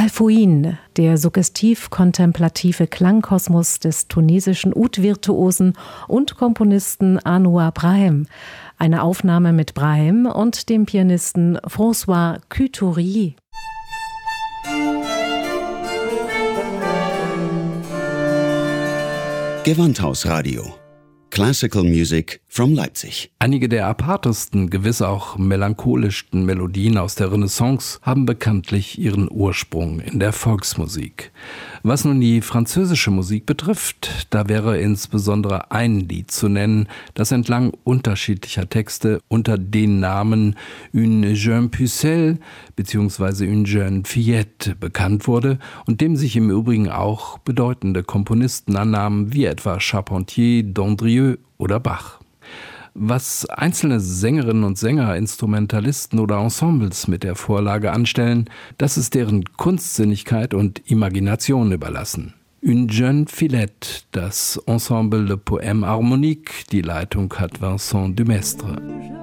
Alfouine, der suggestiv-kontemplative Klangkosmos des tunesischen Oud-Virtuosen und Komponisten Anouar Brahim. Eine Aufnahme mit Brahim und dem Pianisten François Couturier. Gewandhausradio. Classical Music from Leipzig. Einige der apartesten, gewiss auch melancholischsten Melodien aus der Renaissance haben bekanntlich ihren Ursprung in der Volksmusik. Was nun die französische Musik betrifft, da wäre insbesondere ein Lied zu nennen, das entlang unterschiedlicher Texte unter den Namen Une jeune pucelle bzw. Une jeune fillette bekannt wurde und dem sich im Übrigen auch bedeutende Komponisten annahmen, wie etwa Charpentier, Dandrieux oder Bach. Was einzelne Sängerinnen und Sänger, Instrumentalisten oder Ensembles mit der Vorlage anstellen, das ist deren Kunstsinnigkeit und Imagination überlassen. Une jeune fillette, das Ensemble Le Poème Harmonique, die Leitung hat Vincent Dumestre.